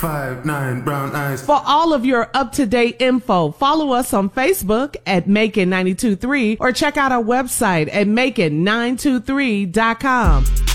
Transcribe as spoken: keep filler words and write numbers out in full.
five, nine, brown eyes. For all of your up-to-date info, follow us on Facebook at Macon nine two three or check out our website at Macon nine two three dot com.